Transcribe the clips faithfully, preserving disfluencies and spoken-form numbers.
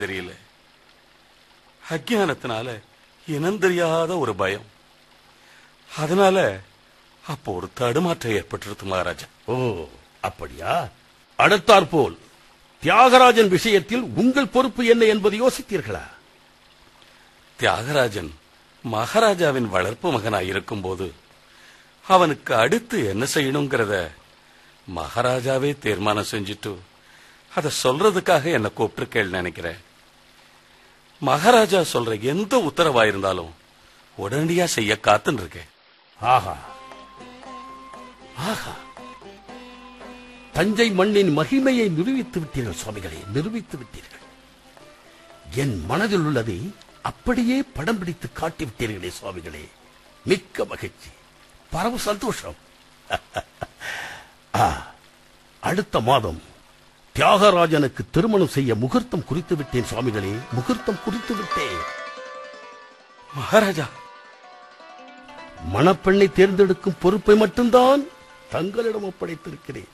தெரியல. அஜ்ஞானத்தினால இனம் தெரியாத ஒரு பயம். அதனால அப்போ ஒரு தடுமாற்றம் ஏற்பட்டிருக்கு மகாராஜா. ஓ, அப்படியா? அடுத்தாற்போல் தியாகராஜன் விஷயத்தில் உங்கள் பொறுப்பு என்ன என்பது யோசித்தீர்களா? தியாகராஜன் மகாராஜாவின் வளர்ப்பு மகனாய் இருக்கும் போது அவனுக்கு அடுத்து என்ன செய்யணுங்கிறத மகாராஜாவே தீர்மானம் செஞ்சுட்டு அத சொல்றதுக்காக என்ன கூப்பிட்டுருக்கேள் நினைக்கிறேன். மகாராஜா சொல்ற எந்த உத்தரவா இருந்தாலும் உடனடியா செய்ய காத்துன்னு இருக்கேன். ஆஹா ஆஹா, தஞ்சை மண்ணின் மகிமையை நிரூபித்து விட்டீர்கள் சுவாமிகளே, நிரூபித்து விட்டீர்கள். என் மனதில் உள்ளதை அப்படியே படம் பிடித்து காட்டிவிட்டீர்களே சுவாமிகளே, மிக்க மகிழ்ச்சி, பரவ சந்தோஷம். அடுத்த மாதம் தியாகராஜனுக்கு திருமணம் செய்ய முகூர்த்தம் குறித்து விட்டேன் சுவாமிகளே, முகூர்த்தம் குறித்து விட்டேன். மகாராஜா, மணப்பெண்ணை தேர்ந்தெடுக்கும் பொறுப்பை மட்டும்தான் தங்களிடம் ஒப்படைத்திருக்கிறேன்.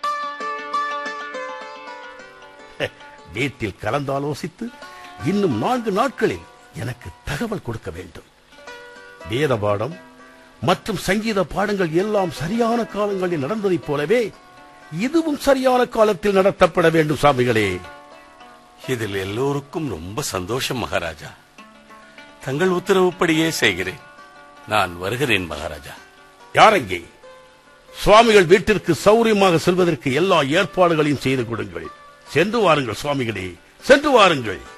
வீட்டில் கலந்தாலோசித்து இன்னும் நான்கு நாட்களில் எனக்கு தகவல் கொடுக்க வேண்டும். வேத பாடம் மற்றும் சங்கீத பாடங்கள் எல்லாம் சரியான காலங்களில் நடந்ததைப் போலவே இதுவும் சரியான காலத்தில் நடத்தப்பட வேண்டும் சாமிகளே. இதில் எல்லோருக்கும் ரொம்ப சந்தோஷம் மகாராஜா. தங்கள் உத்தரவுப்படியே செய்கிறேன். நான் வருகிறேன் மகாராஜா. யாரெங்கே? சுவாமிகள் வீட்டிற்கு சௌரியமாக செல்வதற்கு எல்லா ஏற்பாடுகளையும் செய்து கொடுங்கள். சென்று வாருங்கள் சுவாமிகளே, சென்று வாருங்கள்.